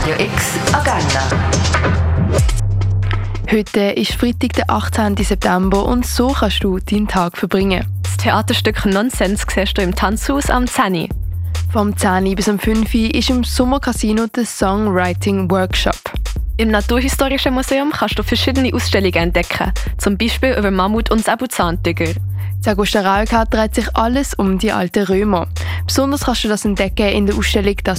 Radio X Agenda. Heute ist Freitag, der 18. September und so kannst du deinen Tag verbringen. Das Theaterstück «Nonsens» siehst du im Tanzhaus am 10 Uhr. Vom 10 Uhr bis am 5 Uhr ist im Sommercasino der Songwriting Workshop. Im Naturhistorischen Museum kannst du verschiedene Ausstellungen entdecken, zum Beispiel über Mammut und Säbelzahntiger. In Augusta Railcar dreht sich alles um die alten Römer. Besonders kannst du das entdecken in der Ausstellung «Das